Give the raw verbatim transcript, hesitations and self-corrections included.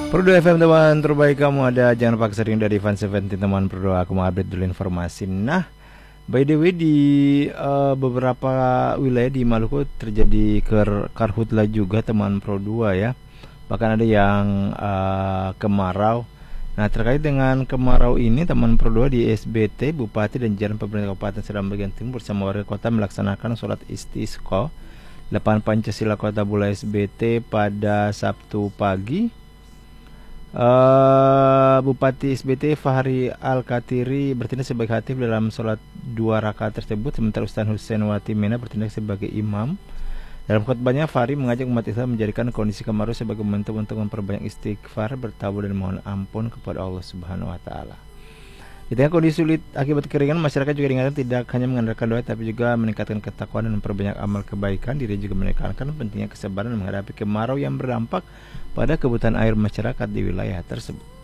Perdo F M teman terbaik kamu ada, jangan lupa sering dari Van Seventeen teman Perdo. Aku mau update dulu informasi. Nah, by the way di uh, beberapa wilayah di Maluku terjadi ker karhutla juga teman Pro dua ya. Bahkan ada yang uh, kemarau. Nah, terkait dengan kemarau ini teman Pro dua di S B T Bupati dan jajaran pemerintah Kabupaten Seram Bagian Timur bersama warga kota melaksanakan sholat istisqa lapangan Pancasila Kota Bula S B T pada Sabtu pagi. Uh, Bupati S B T Fahri Al-Katiri bertindak sebagai khatib dalam sholat dua rakaat tersebut, sementara Ustaz Hussein Watimena bertindak sebagai imam. Dalam khutbahnya, Fahri mengajak umat Islam menjadikan kondisi kemarau sebagai momentum untuk memperbanyak istighfar, bertawab dan mohon ampun kepada Allah Subhanahu wa taala. Di tengah kondisi sulit akibat kekeringan, masyarakat juga diingatkan tidak hanya mengandalkan doa tapi juga meningkatkan ketakwaan dan memperbanyak amal kebaikan. Diri juga menekankan pentingnya kesabaran menghadapi kemarau yang berdampak pada kebutuhan air masyarakat di wilayah tersebut.